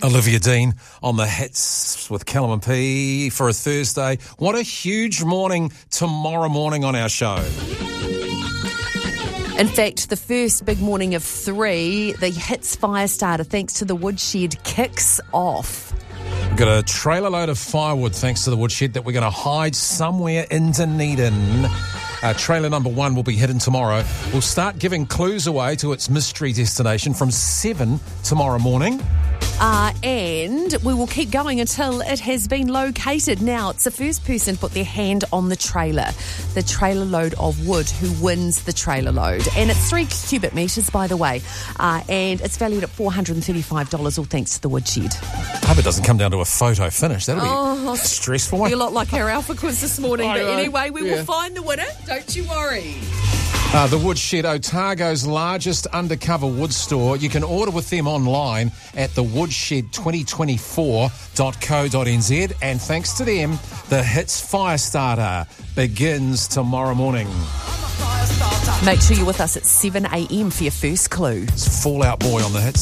Olivia Dean on the hits with Callum and P for a Thursday. What a huge morning tomorrow morning on our show. In fact, the first big morning of 3, the Hits Firestarter, thanks to the Woodshed, kicks off. We've got a trailer load of firewood, thanks to the Woodshed, that we're going to hide somewhere in Dunedin. Trailer number 1 will be hidden tomorrow. We'll start giving clues away to its mystery destination from 7 tomorrow morning. And we will keep going until it has been located. Now, it's the first person to put their hand on the trailer load of wood, who wins the trailer load. And it's 3 cubic metres, by the way, and it's valued at $435, all thanks to the Woodshed. I hope it doesn't come down to a photo finish. That'll be stressful. Be a lot like our Alpha quiz this morning. But anyway, we will find the winner. Don't you worry. The Woodshed, Otago's largest undercover wood store. You can order with them online at thewoodshed2024.co.nz. And thanks to them, the Hits Firestarter begins tomorrow morning. Make sure you're with us at 7 a.m. for your first clue. It's Fall Out Boy on the Hits.